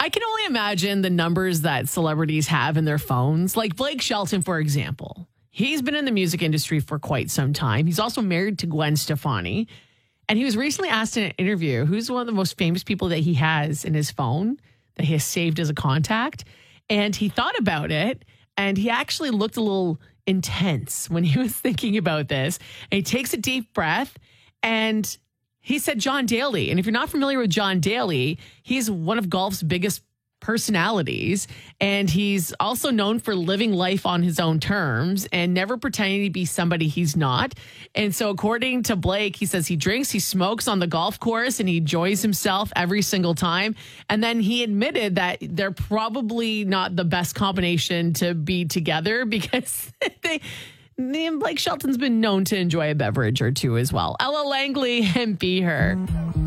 I can only imagine the numbers that celebrities have in their phones. Like Blake Shelton, for example. He's been in the music industry for quite some time. He's also married to Gwen Stefani. And he was recently asked in an interview who's one of the most famous people that he has in his phone that he has saved as a contact. And he thought about it, and he actually looked a little intense when he was thinking about this. And he takes a deep breath, and he said John Daly. And if you're not familiar with John Daly, he's one of golf's biggest personalities. And he's also known for living life on his own terms and never pretending to be somebody he's not. And so according to Blake, he says he drinks, he smokes on the golf course, and he enjoys himself every single time. And then he admitted that they're probably not the best combination to be together because Blake Shelton's been known to enjoy a beverage or two as well. Ella Langley and Be Her.